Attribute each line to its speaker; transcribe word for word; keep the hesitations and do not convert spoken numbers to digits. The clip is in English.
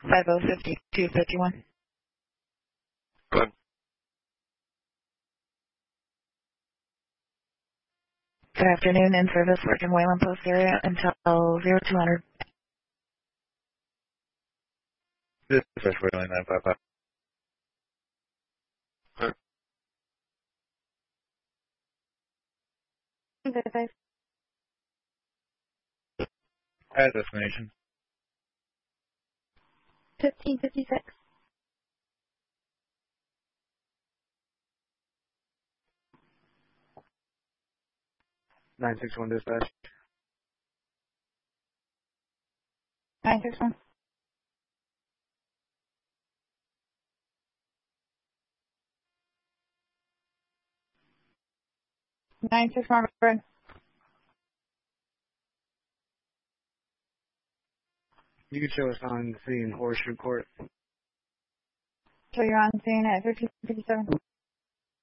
Speaker 1: five oh fifty-two fifty-one.
Speaker 2: Good.
Speaker 1: Good afternoon, in service work in Wayland Post area until zero two hundred.
Speaker 3: This is Fresh Wayland nine five five.
Speaker 1: Good.
Speaker 3: At destination.
Speaker 1: fifteen fifty-six.
Speaker 3: nine six one dispatch.
Speaker 1: nine six one. nine six one.
Speaker 3: You can show us on scene Horseshoe Court.
Speaker 1: So you're on scene at thirteen fifty-seven.